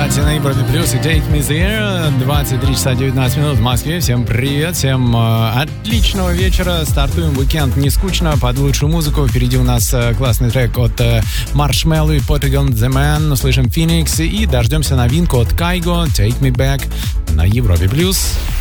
Марти на Европе Плюс и Take Me There. 23 часа 19 минут в Москве. Всем привет, всем отличного вечера. Стартуем уикенд не скучно, под лучшую музыку. Впереди у нас классный трек от Marshmello и Portugal The Man. Услышим Phoenix и дождемся новинку от Kygo Take Me Back на Европе Плюс.